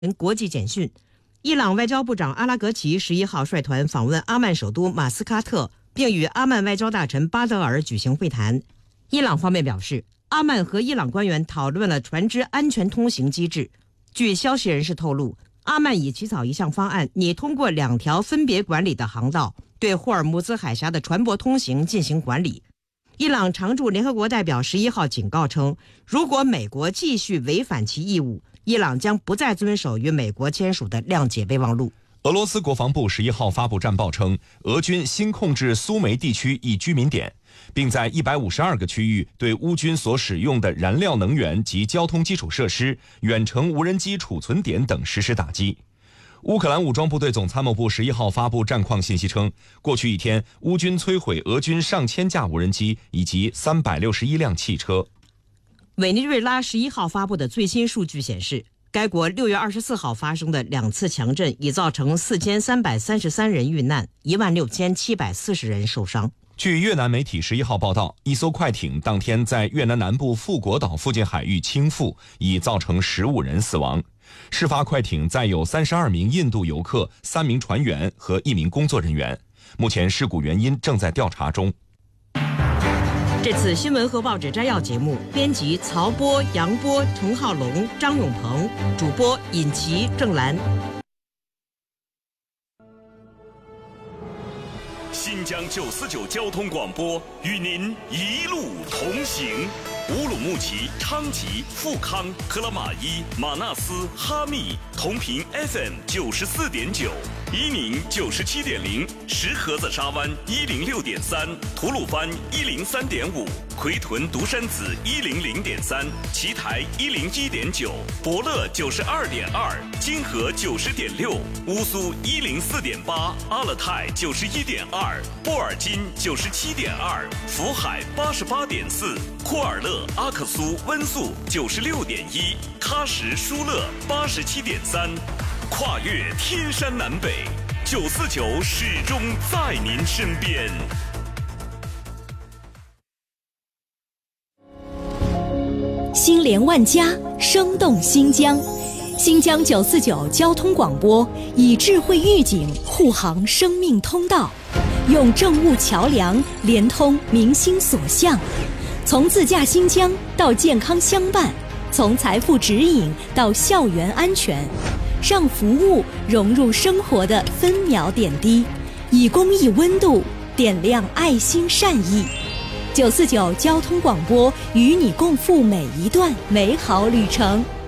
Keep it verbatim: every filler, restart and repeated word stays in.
国际简讯。伊朗外交部长阿拉格齐十一号率团访问阿曼首都马斯喀特，并与阿曼外交大臣巴德尔举行会谈。伊朗方面表示，阿曼和伊朗官员讨论了船只安全通行机制。据消息人士透露，阿曼已起草一项方案，拟通过两条分别管理的航道，对霍尔木兹海峡的船舶通行进行管理。伊朗常驻联合国代表十一号警告称，如果美国继续违反其义务，伊朗将不再遵守与美国签署的谅解备忘录。 俄罗斯国防部十一号发布战报称，俄军新控制苏梅地区一居民点，并在一百五十二个区域对乌军所使用的燃料能源及交通基础设施、远程无人机储存点等实施打击。乌克兰武装部队总参谋部十一号发布战况信息称，过去一天，乌军摧毁俄军上千架无人机以及三百六十一辆汽车。 委内瑞拉十一号发布的最新数据显示，该国六月二十四号发生的两次强震已造成四千三百三十三人遇难，一万六千七百四十人受伤。 据越南媒体十一号报道，一艘快艇当天在越南南部富国岛附近海域倾覆，已造成十五人死亡。事发快艇载有三十二名印度游客、三名船员和一名工作人员。目前事故原因正在调查中。 这次新闻和报纸摘要节目，编辑曹波、杨波、陈浩龙、张永鹏，主播尹琪、郑兰。 新疆九四九交通广播与您一路同行。乌鲁木齐、昌吉、富康、克拉玛依、马纳斯、哈密同频 F M 九十四点九，伊宁九十七点零，石河子沙湾一零六点三，吐鲁番一零三点五，奎屯独山子一零零点三，奇台一零一点九，博乐九十二点二，金河九十点六，乌苏一零四点八，阿勒泰九十一点二，布尔津九十七点二，福海八十八点四，库尔勒、阿克苏、温宿九十六点一，喀什、舒勒八十七点三，跨越天山南北，九四九始终在您身边。 心连万家，生动新疆。新疆九四九交通广播以智慧预警护航生命通道，用政务桥梁连通民心所向。从自驾新疆到健康相伴，从财富指引到校园安全，让服务融入生活的分秒点滴，以公益温度点亮爱心善意。九四九交通广播与你共赴每一段美好旅程。